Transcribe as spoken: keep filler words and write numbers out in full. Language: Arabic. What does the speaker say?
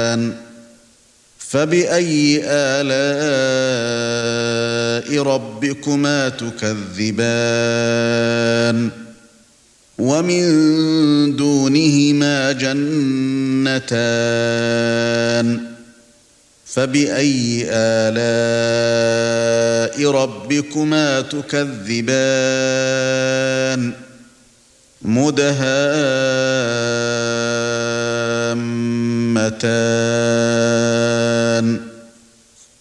تكذبان فبأي آلاء ربكما تكذبان ومن دونهما جنتان فبأي آلاء ربكما تكذبان مدهامتان